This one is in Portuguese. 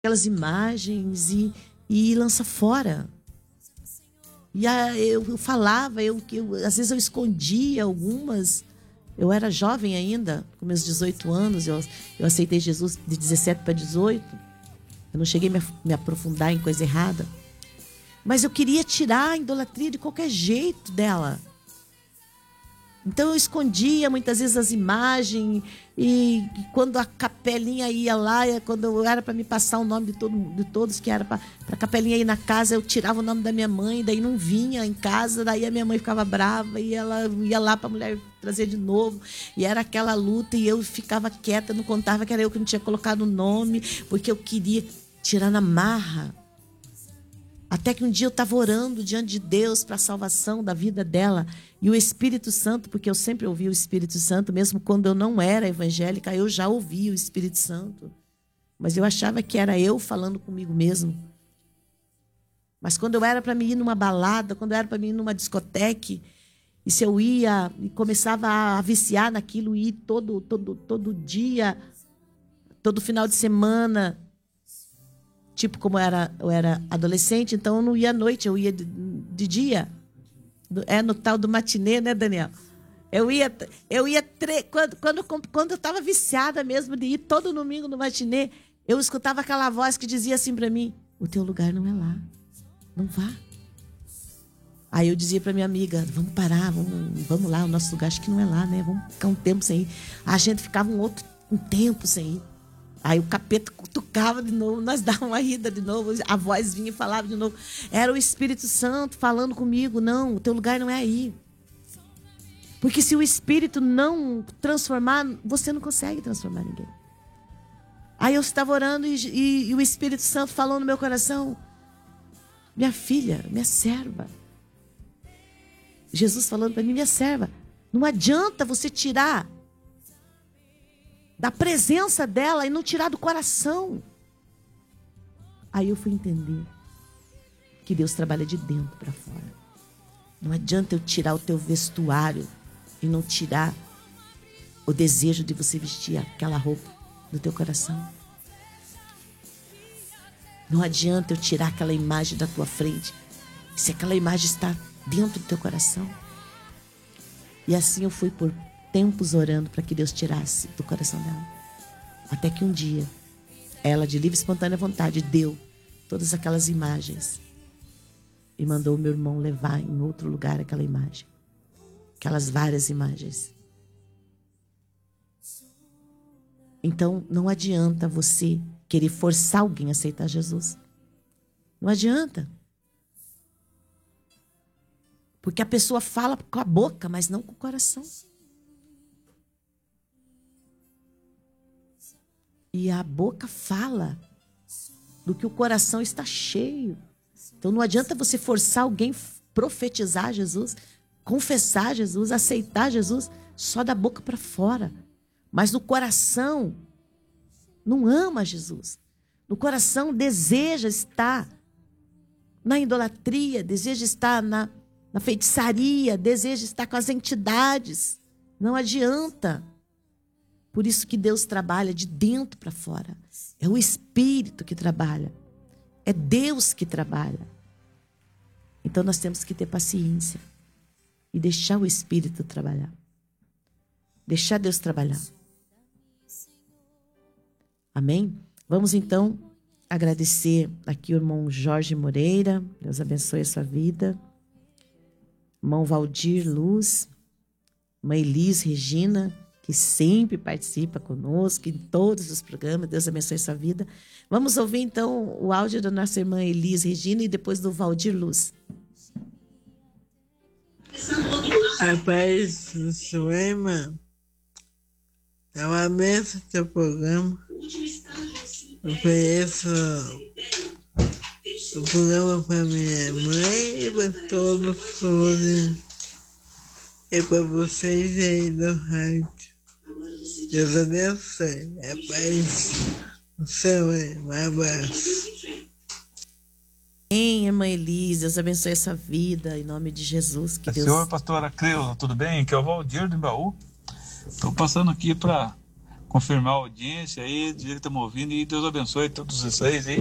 aquelas imagens e lança fora. E eu falava, às vezes eu escondia algumas. Eu era jovem ainda, com meus 18 anos, eu aceitei Jesus de 17 para 18. Eu não cheguei a me aprofundar em coisa errada. Mas eu queria tirar a idolatria de qualquer jeito dela. Então eu escondia muitas vezes as imagens e quando a capelinha ia lá, quando eu era para me passar o nome de todos que era para a capelinha ir na casa, eu tirava o nome da minha mãe, daí não vinha em casa, daí a minha mãe ficava brava e ela ia lá para a mulher trazer de novo e era aquela luta e eu ficava quieta, não contava que era eu que não tinha colocado o nome, porque eu queria tirar na marra. Até que um dia eu estava orando diante de Deus para a salvação da vida dela. E o Espírito Santo, porque eu sempre ouvi o Espírito Santo, mesmo quando eu não era evangélica, eu já ouvia o Espírito Santo. Mas eu achava que era eu falando comigo mesmo. Mas quando eu era para me ir numa balada, quando eu era para me ir numa discoteca, e se eu ia e começava a viciar naquilo, ir todo dia, todo final de semana, tipo como eu era adolescente, então eu não ia à noite, eu ia de dia. No tal do matinê, né, Daniel? Quando eu estava viciada mesmo de ir todo domingo no matinê, eu escutava aquela voz que dizia assim para mim: o teu lugar não é lá, não vá. Aí eu dizia para minha amiga: vamos parar, vamos lá, o nosso lugar acho que não é lá, né? Vamos ficar um tempo sem ir. A gente ficava um tempo sem ir. Aí o capeta cutucava de novo, nós dávamos uma rida de novo, a voz vinha e falava de novo. Era o Espírito Santo falando comigo: não, o teu lugar não é aí. Porque se o Espírito não transformar, você não consegue transformar ninguém. Aí eu estava orando e o Espírito Santo falou no meu coração: minha filha, minha serva. Jesus falando para mim: minha serva, não adianta você tirar da presença dela e não tirar do coração. Aí eu fui entender que Deus trabalha de dentro para fora. Não adianta eu tirar o teu vestuário e não tirar o desejo de você vestir aquela roupa do teu coração. Não adianta eu tirar aquela imagem da tua frente se aquela imagem está dentro do teu coração. E assim eu fui por tempos orando para que Deus tirasse do coração dela. Até que um dia, ela, de livre e espontânea vontade, deu todas aquelas imagens e mandou o meu irmão levar em outro lugar aquela imagem. Aquelas várias imagens. Então, não adianta você querer forçar alguém a aceitar Jesus. Não adianta. Porque a pessoa fala com a boca, mas não com o coração. E a boca fala do que o coração está cheio. Então não adianta você forçar alguém a profetizar Jesus, confessar Jesus, aceitar Jesus só da boca para fora. Mas no coração não ama Jesus. No coração deseja estar na idolatria, deseja estar na feitiçaria, deseja estar com as entidades. Não adianta. Por isso que Deus trabalha de dentro para fora. É o Espírito que trabalha. É Deus que trabalha. Então nós temos que ter paciência e deixar o Espírito trabalhar. Deixar Deus trabalhar. Amém? Vamos então agradecer aqui o irmão Jorge Moreira. Deus abençoe a sua vida. Irmão Valdir Luz. Irmã Elis Regina, que sempre participa conosco em todos os programas. Deus abençoe sua vida. Vamos ouvir então o áudio da nossa irmã Elis Regina e depois do Valdir Luz. A paz do seu irmão. É uma bênção teu programa. Eu conheço o programa para minha mãe e para todos e para vocês aí do rádio. Deus abençoe. É paz do seu irmão. Um abraço. Amém, irmã Elis. Deus abençoe essa vida em nome de Jesus. Que Deus... Pastora Creuza, tudo bem? Aqui é o Valdir do Embaú. Estou passando aqui para confirmar a audiência aí, dizer que estamos ouvindo e Deus abençoe todos vocês aí.